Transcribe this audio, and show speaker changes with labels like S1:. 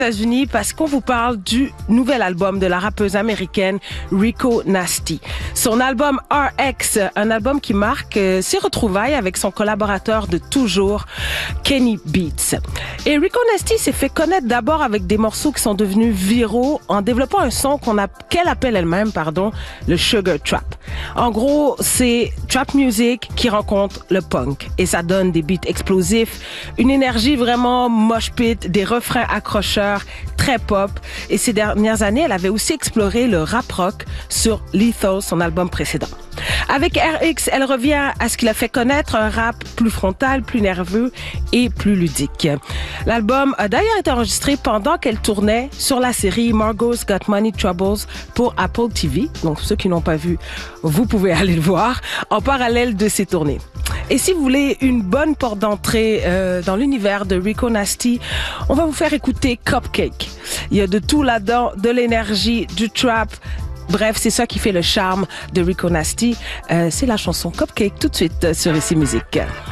S1: États-Unis parce qu'on vous parle du nouvel album de la rappeuse américaine Rico Nasty. Son album RX, un album qui marque ses retrouvailles avec son collaborateur de toujours, Kenny Beats. Et Rico Nasty s'est fait connaître d'abord avec des morceaux qui sont devenus viraux en développant un son qu'elle appelle elle-même, le Sugar Trap. En gros, c'est trap music qui rencontre le punk et ça donne des beats explosifs, une énergie vraiment mosh pit, des refrains accrocheurs, très pop. Et ces dernières années, elle avait aussi exploré le rap rock sur Lethal, son album précédent. Avec RX, elle revient à ce qui l'a fait connaître, un rap plus frontal, plus nerveux et plus ludique. L'album a d'ailleurs été enregistré pendant qu'elle tournait sur la série Margot's Got Money Troubles pour Apple TV. Donc, ceux qui n'ont pas vu, vous pouvez aller le voir en parallèle de ses tournées. Et si vous voulez une bonne porte d'entrée dans l'univers de Rico Nasty, on va vous faire écouter Cupcake. Il y a de tout là-dedans, de l'énergie, du trap. Bref, c'est ça qui fait le charme de Rico Nasty. C'est la chanson Cupcake tout de suite sur Ici Musique.